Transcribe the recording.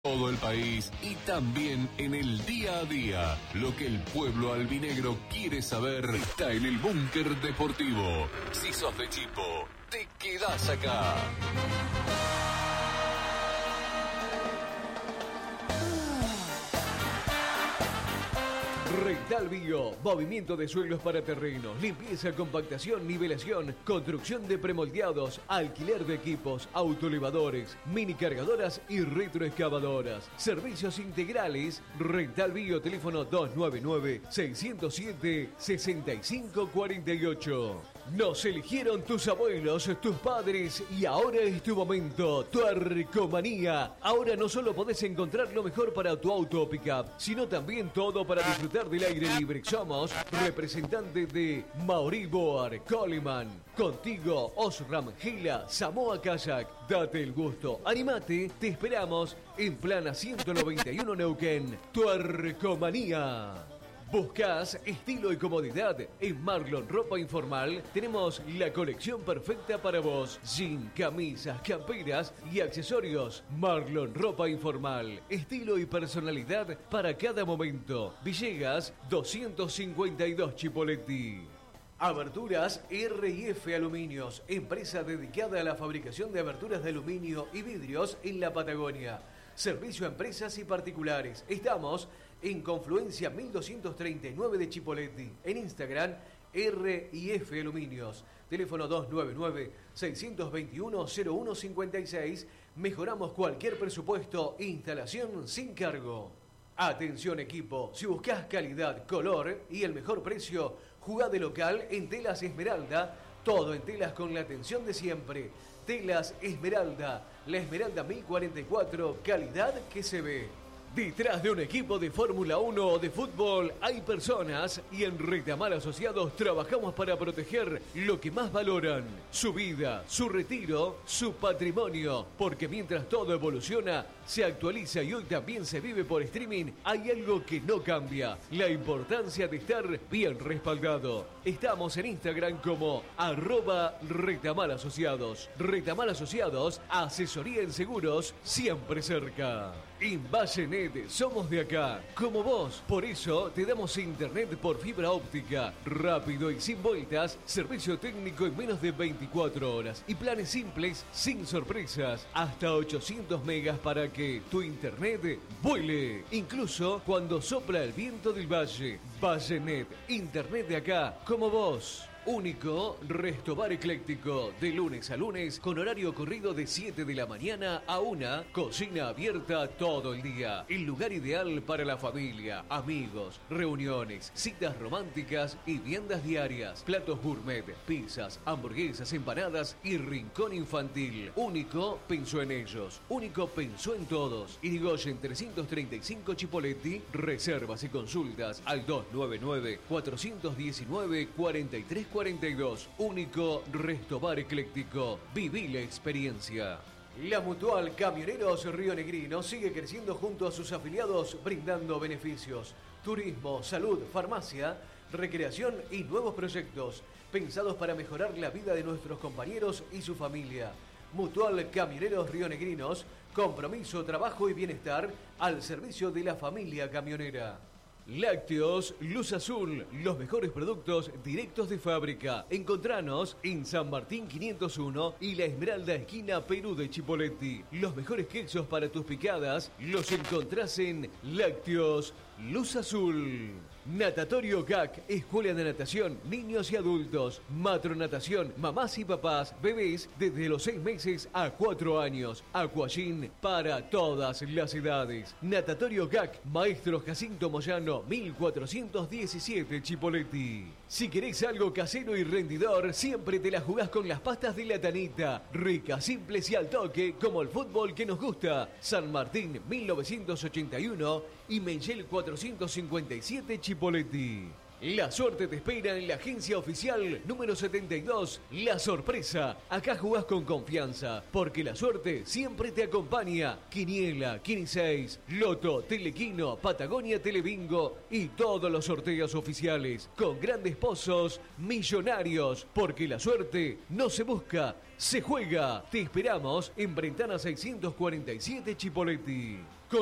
Todo el país y también en el día a día. Lo que el pueblo albinegro quiere saber está en el Búnker Deportivo. Si sos de Chipo, te quedás acá. Rental Bio, movimiento de suelos para terrenos, limpieza, compactación, nivelación, construcción de premoldeados, alquiler de equipos, autoelevadores, mini cargadoras y retroexcavadoras. Servicios integrales. Rental Bio, teléfono 299-607-6548. Nos eligieron tus abuelos, tus padres y ahora es tu momento. Tu Arcomanía. Ahora no solo podés encontrar lo mejor para tu auto o pickup, sino también todo para disfrutar del aire libre. Somos representantes de Mauriboar, Coleman. Contigo, Osram, Gila, Samoa Kayak. Date el gusto, animate, te esperamos en Plana 191 Neuquén. Tu Arcomanía. ¿Buscas estilo y comodidad? En Marlon Ropa Informal tenemos la colección perfecta para vos. Jean, camisas, camperas y accesorios. Marlon Ropa Informal. Estilo y personalidad para cada momento. Villegas 252 Chipoleti. Aberturas R&F Aluminios, empresa dedicada a la fabricación de aberturas de aluminio y vidrios en la Patagonia. Servicio a empresas y particulares. Estamos en Confluencia 1239 de Chipoleti. En Instagram, R&F Aluminios. Teléfono 299-621-0156. Mejoramos cualquier presupuesto. Instalación sin cargo. Atención equipo, si buscas calidad, color y el mejor precio, jugá de local en Telas Esmeralda. Todo en telas con la atención de siempre. Telas Esmeralda, la Esmeralda 1044, calidad que se ve. Detrás de un equipo de Fórmula 1 o de fútbol hay personas y en Retamar Asociados trabajamos para proteger lo que más valoran, su vida, su retiro, su patrimonio, porque mientras todo evoluciona, se actualiza y hoy también se vive por streaming, hay algo que no cambia, la importancia de estar bien respaldado. Estamos en Instagram como @Retamar Asociados. Retamar Asociados, asesoría en seguros, siempre cerca. Invasenet, somos de acá, como vos. Por eso te damos internet por fibra óptica, rápido y sin vueltas, servicio técnico en menos de 24 horas y planes simples, sin sorpresas, hasta 800 megas para que tu internet vuele, incluso cuando sopla el viento del valle. Vallenet, internet de acá, como vos. Único Restobar Ecléctico, de lunes a lunes con horario corrido de 7 de la mañana a 1, cocina abierta todo el día. El lugar ideal para la familia, amigos, reuniones, citas románticas y viandas diarias. Platos gourmet, pizzas, hamburguesas, empanadas y rincón infantil. Único pensó en ellos, Único pensó en todos. Irigoyen 335 Chipoleti. Reservas y consultas al 299-419-4342. Único Restobar Ecléctico. Viví la experiencia. La Mutual Camioneros Río Negrino sigue creciendo junto a sus afiliados, brindando beneficios, turismo, salud, farmacia, recreación y nuevos proyectos pensados para mejorar la vida de nuestros compañeros y su familia. Mutual Camioneros Río Negrinos, compromiso, trabajo y bienestar al servicio de la familia camionera. Lácteos Luz Azul, los mejores productos directos de fábrica. Encontranos en San Martín 501 y La Esmeralda, esquina Perú de Chipoleti. Los mejores quesos para tus picadas los encontrás en Lácteos Luz Azul. Natatorio GAC, escuela de natación, niños y adultos. Matronatación, mamás y papás, bebés desde los 6 meses a 4 años. Aquagym para todas las edades. Natatorio GAC, Maestro Jacinto Moyano 1417 Chipoleti. Si querés algo casero y rendidor, siempre te la jugás con las pastas de la Tanita. Ricas, simples y al toque, como el fútbol que nos gusta. San Martín 1981 y Menchel 457 Chipoleti. La suerte te espera en la agencia oficial número 72, La Sorpresa. Acá jugás con confianza, porque la suerte siempre te acompaña. Quiniela, Quiniseis, Loto, Telequino, Patagonia Telebingo y todos los sorteos oficiales, con grandes pozos millonarios, porque la suerte no se busca, se juega. Te esperamos en Brentana 647 Chipoleti.